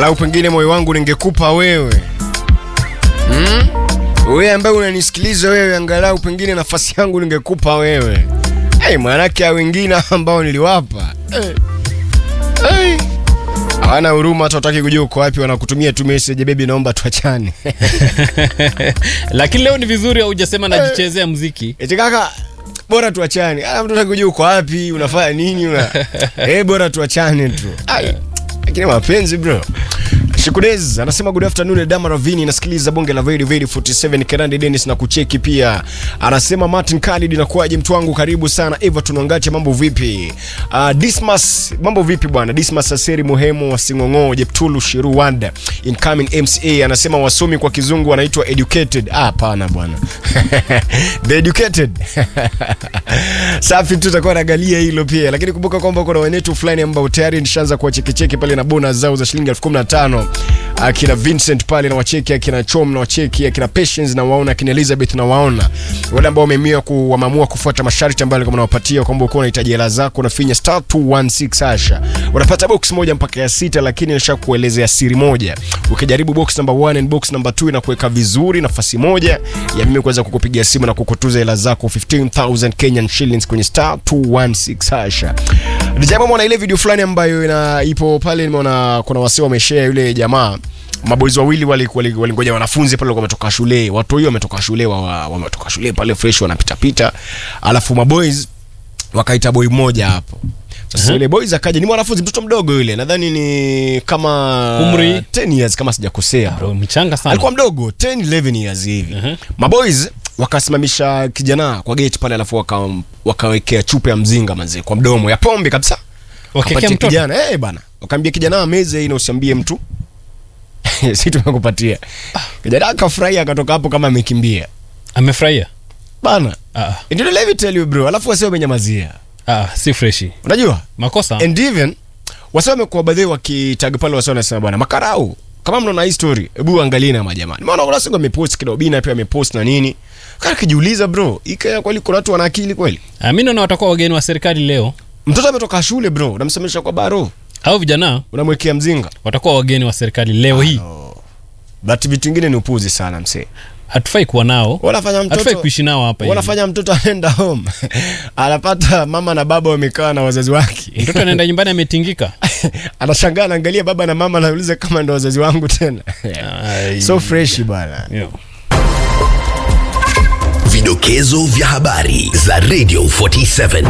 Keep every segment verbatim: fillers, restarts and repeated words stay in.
angalau pengine moyo wangu ningekupa wewe. Hmm? Wewe ambaye unanisikiliza wewe, angalau pengine nafasi yangu ningekupa wewe. Hey, manake wengine ambao niliwapa. Hey. Hey. Hawana huruma, hata hataki kujua uko wapi, wanakutumia tu message, baby naomba tuachane. Lakini leo ni vizuri au hujasema najichezea muziki. Eti kaka bora tuachane. Ah, mtu hataki kujua uko wapi, unafanya nini una. Eh, bora tuachane tu. Ai. Lakini mapenzi bro. Shukudez anasema good afternoon Dama Ravini, nasikiliza bonge la Very Very arobaini na saba. Kerande Dennis na kucheki pia. Anasema Martin Khalid inakuaje mtu wangu, karibu sana. Eva Tunangache, mambo vipi? Uh, Dismas mambo vipi bwana? Dismas Aseri Muhemo wa Singongo Jeptulu Shiruwanda incoming M C A anasema wasomi kwa kizungu wanaitwa educated. Ah, hapana bwana. The educated. Safi, tutakuwa naangalia hilo pia, lakini kumbuka kwamba kuna wenetu fulani ambao tayari nishaanza kuwacheki pale na bonus zao za shilingi elfu kumi na tano. Akina Vincent pale na wacheki, akina Chom na wacheki, akina Patience na waona, akina Elizabeth na waona. Wale ambao wamemia kuamua kufuata masharti ambayo kama unawapatia kwamba uko unahitaji hela zako, unafinya star two one six hasha. Unapata box moja mpaka ya sita, lakini nishakuelezea siri moja. Ukijaribu box number one and box number two inakuweka vizuri nafasi moja ya mimi kuweza kukupigia simu na kukutuza hela zako fifteen thousand Kenyan shillings kwenye star two one six hasha. Nijamaa mwana ile video fulani ambayo ina ipo pale, nimeona kuna wasee wameshare yule jamaa. Maboys wawili wale walingoja wanafunzi pale wametoka shule. Watu hiyo wametoka shule wa wametoka shule pale fresh wanapita pita. Alafu maboys wakaita boy mmoja hapo. Sasa uh-huh. Yule boys akaja, ni mwanafunzi mtoto mdogo yule. Nadhani ni kama umri ten years kama sijakosea. Bro, mchanga sana. Alikuwa mdogo, ten eleven years hivi. Uh-huh. Maboys wakasimamisha kijana kwa gate pale, alafu waka wakawekea chupa ya mzinga manze kwa mdomo ya pombe kabisa. Wakekea mtoto kijana, eh hey, bana. Wakamwambia kijana meze ina usiambie mtu. Sisi tumekupatia. Kijana akafurahia, akatoka hapo kama amekimbia. Amefurahia bana. Ah. Ndio let me tell you bro, alafu wasio wamenyamazia. Ah, si freshi. Unajua? Makosa. And even wasio wamekuwa baadhi wakitag pale, wasio wanasema bwana makarau. Kama mnaona hii story, hebu angalieni na majamaa. Nimeona kuna singo amepost kidogo, Bina pia amepost na nini. Kana kijiuliza bro, ika kweli kuna watu wana akili kweli? Ah, mimi naona watakuwa wageni wa serikali leo. Mtoto ametoka shule bro, unamsemesha kwa baro. Hao vijana unamwekea mzinga. Watakuwa wageni wa serikali leo hii. Oh. But vitu vingine ni upuzi sana msee. Hatufai kuwa nao. Wanafanya mtoto. Hatufai kuishi nao hapa hivi. Wanafanya mtoto aenda home. Anapata mama na baba wamekaa na wazazi wake. Mtoto anaenda nyumbani ametingika. Anashangaa, anaangalia baba na mama, anauliza kama ndo wazazi wangu tena. So fresh bana. Yeah. Vidokezo vya habari za Radio arobaini na saba.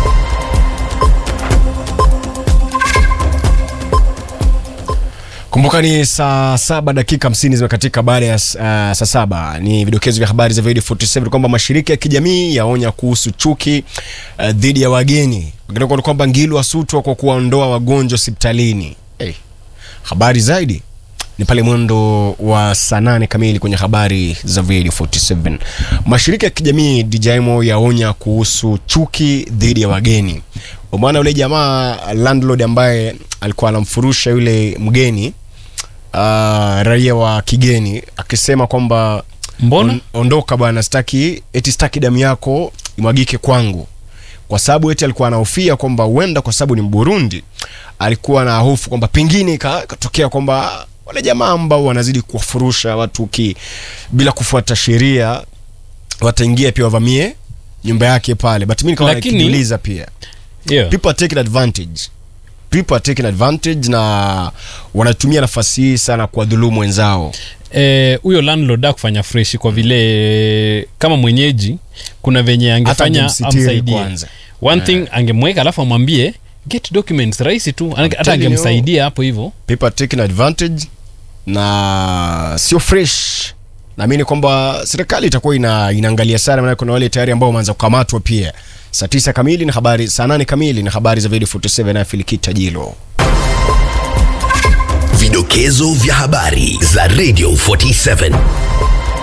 Kumbuka ni saa saba dakika hamsini zimekatika baada ya uh, saa saba. Ni vidokezo vya habari za Radio arobaini na saba kwamba mashirika ya kijamii yaonya kuhusu chuki uh, dhidi ya wageni. Wengine kwamba Ngilu asutwa kwa kuondoa wagonjwa hospitalini. Hey. Habari zaidi ni pale mwendo wa saa nane kamili kwenye habari za Radio arobaini na saba. Mashirika ya kijamii D J M O yaonya kuhusu chuki dhidi ya wageni. Kwa maana yule jamaa landlord ambaye alikuwa anamfurusha yule mgeni uh, raia wa kigeni, akisema kwamba mbona on, ondoka bwana, sitaki eti sitaki damu yako imwagike kwangu, kwa sababu eti alikuwa anahofia kwamba huenda kwa sababu ni Burundi, alikuwa na hofu kwamba pengine ikatokea kwamba wale jamaa ambao wanazidi kuwafurusha watu ki bila kufuata sheria wataingia pia wavamie nyumba yake pale. But mimi kama nikiuliza pia, yeah, people are taking advantage. People are taking advantage na wanatumia nafasi hii sana kwa dhulumu wenzao. Eh, huyo landlord kufanya fresh kwa vile kama mwenyeji kuna venye angefanya amsaidie. One yeah. thing angemweka alafu amwambie get documents rahisi tu, hata angemsaidia hapo hivyo. People are taking advantage na sio fresh. Naamini kwamba serikali itakuwa ina, inaangalia sana, maana kuna wale tayari ambao wameanza kukamatwa pia. Saa tisa kamili na habari, saa nane kamili na habari za Radio arobaini na saba na Filikita Jilo. Vidokezo vya habari za Radio arobaini na saba.